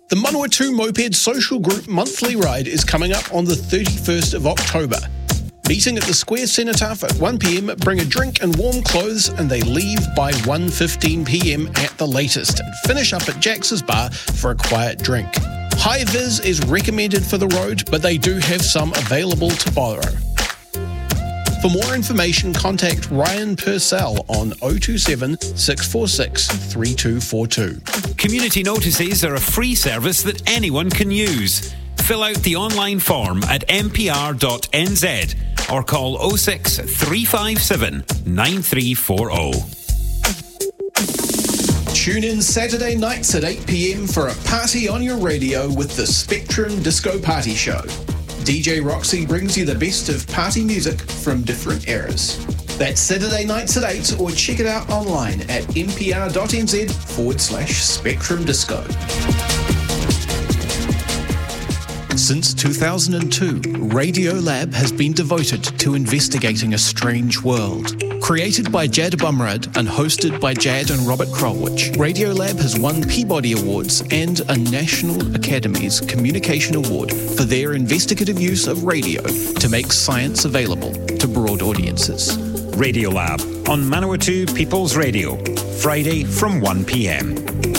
The Manawatu Moped Social Group monthly ride is coming up on the 31st of October. Meeting at the Square Cenotaph at 1pm, bring a drink and warm clothes, and they leave by 1:15pm at the latest and finish up at Jax's Bar for a quiet drink. High vis is recommended for the road, but they do have some available to borrow. For more information, contact Ryan Purcell on 027 646 3242. Community notices are a free service that anyone can use. Fill out the online form at mpr.nz or call 06 357 9340. Tune in Saturday nights at 8pm for a party on your radio with the Spectrum Disco Party Show. DJ Roxy brings you the best of party music from different eras. That's Saturday nights at 8, or check it out online at mpr.nz/Spectrum Disco. Since 2002, Radiolab has been devoted to investigating a strange world. Created by Jad Bumrad and hosted by Jad and Robert Krulwich, Radiolab has won Peabody Awards and a National Academy's Communication Award for their investigative use of radio to make science available to broad audiences. Radiolab on Manawatu People's Radio, Friday from 1pm.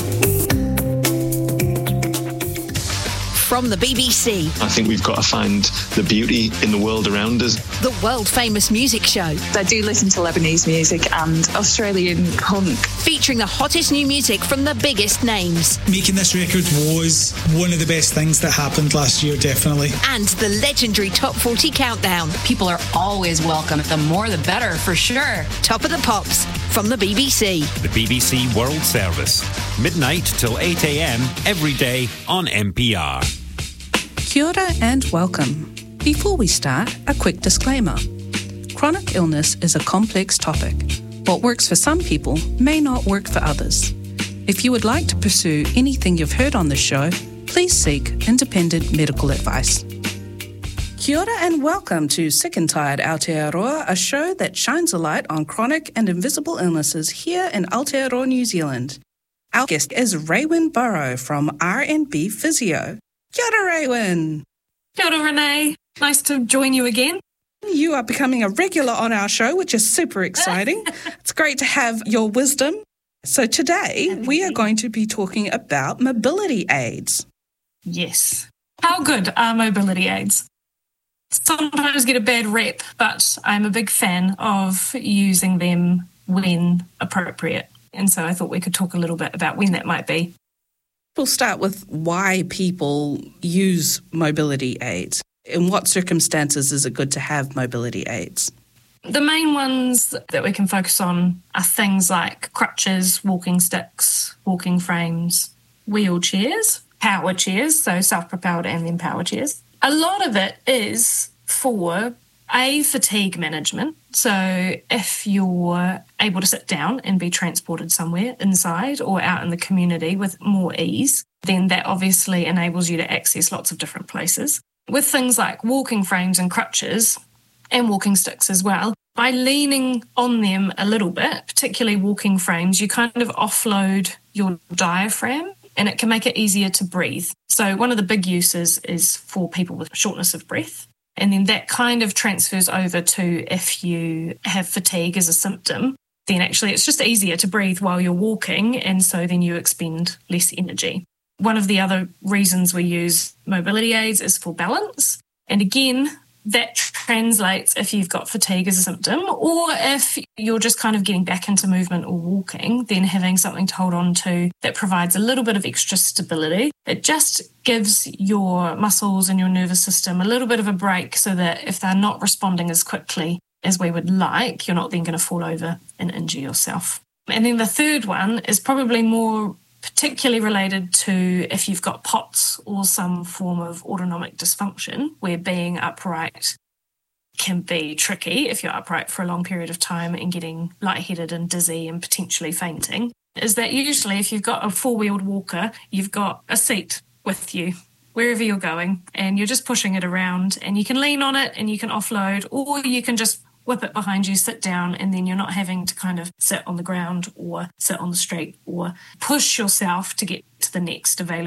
From the BBC. I think we've got to find the beauty in the world around us. The world-famous music show. I do listen to Lebanese music and Australian punk. Featuring the hottest new music from the biggest names. Making this record was one of the best things that happened last year, definitely. And the legendary Top 40 Countdown. People are always welcome. The more the better, for sure. Top of the Pops from the BBC. The BBC World Service. Midnight till 8am every day on NPR. Kia ora and welcome. Before we start, a quick disclaimer. Chronic illness is a complex topic. What works for some people may not work for others. If you would like to pursue anything you've heard on the show, please seek independent medical advice. Kia ora and welcome to Sick and Tired Aotearoa, a show that shines a light on chronic and invisible illnesses here in Aotearoa, New Zealand. Our guest is Raewyn Burrow from R&B Physio. Kia ora, Raewyn. Kia ora, Renee. Nice to join you again. You are becoming a regular on our show, which is super exciting. It's great to have your wisdom. So today we are going to be talking about mobility aids. Yes. How good are mobility aids? Sometimes get a bad rep, but I'm a big fan of using them when appropriate. And so I thought we could talk a little bit about when that might be. We'll start with why people use mobility aids. In what circumstances is it good to have mobility aids? The main ones that we can focus on are things like crutches, walking sticks, walking frames, wheelchairs, power chairs, so self-propelled and then power chairs. A lot of it is for fatigue management. So if you're able to sit down and be transported somewhere inside or out in the community with more ease, then that obviously enables you to access lots of different places. With things like walking frames and crutches and walking sticks as well, by leaning on them a little bit, particularly walking frames, you kind of offload your diaphragm and it can make it easier to breathe. So one of the big uses is for people with shortness of breath. And then that kind of transfers over to if you have fatigue as a symptom, then actually it's just easier to breathe while you're walking, and so then you expend less energy. One of the other reasons we use mobility aids is for balance. And again, that translates if you've got fatigue as a symptom, or if you're just kind of getting back into movement or walking, then having something to hold on to that provides a little bit of extra stability. It just gives your muscles and your nervous system a little bit of a break so that if they're not responding as quickly as we would like, you're not then going to fall over and injure yourself. And then the third one is probably more particularly related to if you've got POTS or some form of autonomic dysfunction, where being upright can be tricky if you're upright for a long period of time and getting lightheaded and dizzy and potentially fainting, is that usually if you've got a four-wheeled walker, you've got a seat with you wherever you're going and you're just pushing it around, and you can lean on it and you can offload, or you can just whip it behind you, sit down, and then you're not having to kind of sit on the ground or sit on the street or push yourself to get to the next available